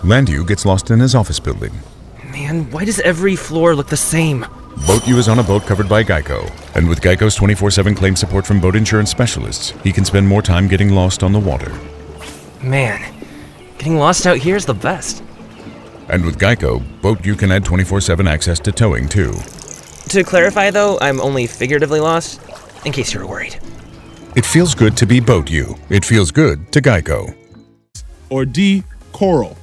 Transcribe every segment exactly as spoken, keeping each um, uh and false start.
Landu gets lost in his office building. Man, why does every floor look the same? Boat U is on a boat covered by Geico, and with Geico's twenty-four seven claim support from boat insurance specialists, he can spend more time getting lost on the water. Man, getting lost out here is the best. And with Geico, Boat U can add twenty-four seven access to towing too. To clarify though, I'm only figuratively lost, in case you were worried. It feels good to be Boat U. It feels good to Geico. Or D, coral.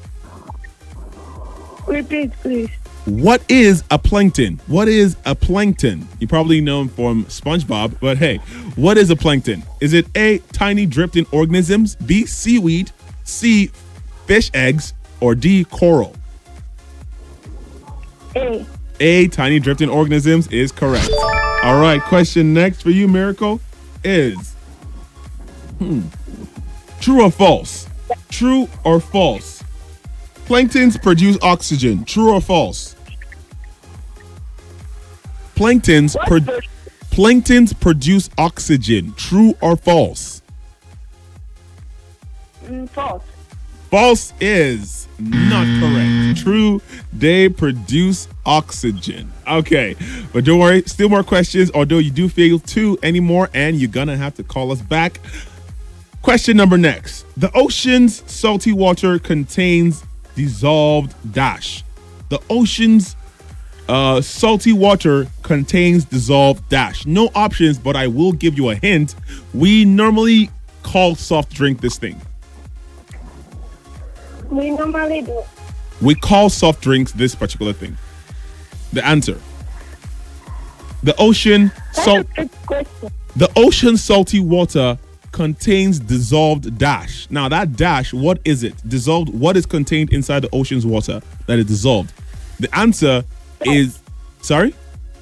Repeat, please. What is a plankton? What is a plankton? You probably know him from SpongeBob, but hey, what is a plankton? Is it A, tiny drifting organisms, B, seaweed, C, fish eggs, or D, coral? A. A, tiny drifting organisms is correct. All right, question next for you, Miracle, is hmm, true or false? True or false? Planktons produce oxygen. True or false? Planktons, pro- planktons produce oxygen. True or false? Mm, false. False is not correct. True, they produce oxygen. Okay, but don't worry, still more questions, although you do fail two anymore, and you're gonna have to call us back. Question number next. The ocean's salty water contains dissolved dash. The ocean's uh, salty water contains dissolved dash. No options, but I will give you a hint. We normally call soft drink this thing. We normally do. We call soft drinks this particular thing. The answer. The ocean salt. The ocean salty water contains dissolved dash. Now that dash, what is it? Dissolved. What is contained inside the ocean's water that is dissolved? The answer is. Sorry.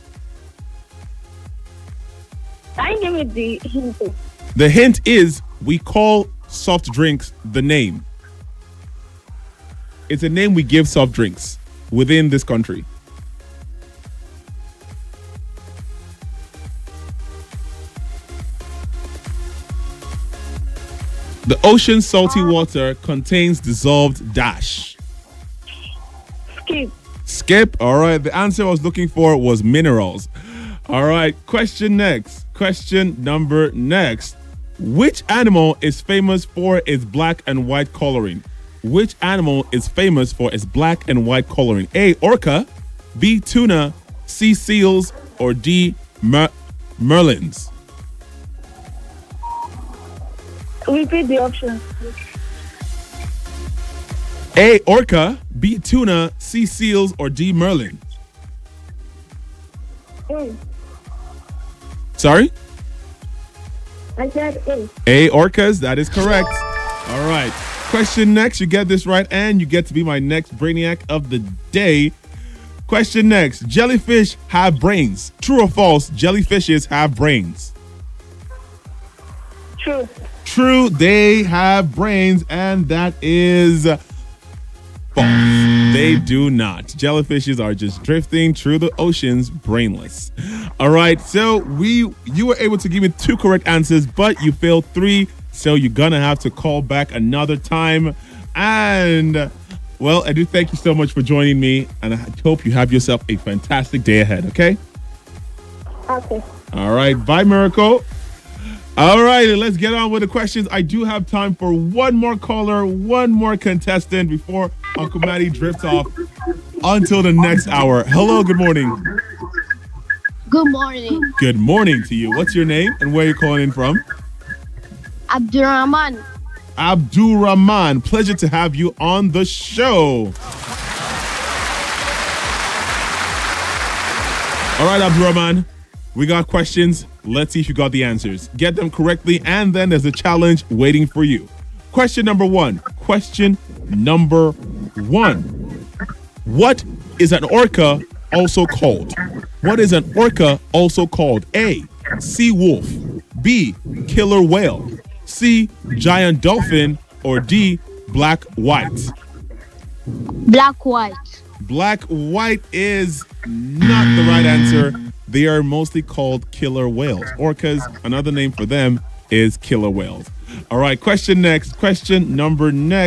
I give it the hint. The hint is we call soft drinks the name. It's a name we give soft drinks within this country. The ocean's salty water contains dissolved dash. Skip. Skip. All right. The answer I was looking for was minerals. All right. Question next. Question number next. Which animal is famous for its black and white coloring? Which animal is famous for its black and white coloring? A, orca, B, tuna, C, seals, or D, mer- merlins? Repeat the options. A, orca, B, tuna, C, seals, or D, merlin? A. Sorry? I said A. A, orcas, that is correct. All right. Question next. You get this right, and you get to be my next Brainiac of the day. Question next. Jellyfish have brains. True or false? Jellyfishes have brains. True. True, they have brains, and that is false. They do not. Jellyfishes are just drifting through the oceans, brainless. All right, so we you were able to give me two correct answers, but you failed three. So you're going to have to call back another time. And, well, I do thank you so much for joining me. And I hope you have yourself a fantastic day ahead, okay? Okay. All right. Bye, Miracle. All right. Let's get on with the questions. I do have time for one more caller, one more contestant before Uncle Matty drifts off until the next hour. Hello. Good morning. Good morning. Good morning to you. What's your name and where are you calling in from? Abdurrahman. Abdurrahman, pleasure to have you on the show. All right, Abdurrahman, we got questions. Let's see if you got the answers. Get them correctly, and then there's a challenge waiting for you. Question number one. Question number one. What is an orca also called? What is an orca also called? A, sea wolf. B, killer whale. C, giant dolphin, or D, black white? Black white. Black white is not the right answer. They are mostly called killer whales. Orcas, another name for them is killer whales. All right, question next. Question number next.